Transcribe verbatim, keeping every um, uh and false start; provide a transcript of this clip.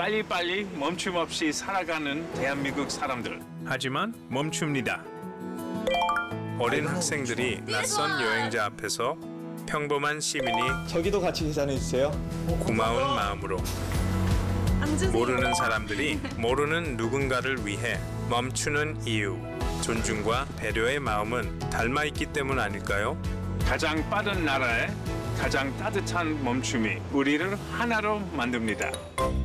빨리빨리 멈춤 없이 살아가는 대한민국 사람들. 하지만 멈춥니다. 어린 학생들이 낯선 여행자 앞에서 평범한 시민이 저기도 같이 계산해 주세요. 고마운 마음으로 모르는 사람들이 모르는 누군가를 위해 멈추는 이유, 존중과 배려의 마음은 닮아 있기 때문 아닐까요? 가장 빠른 나라에 가장 따뜻한 멈춤이 우리를 하나로 만듭니다.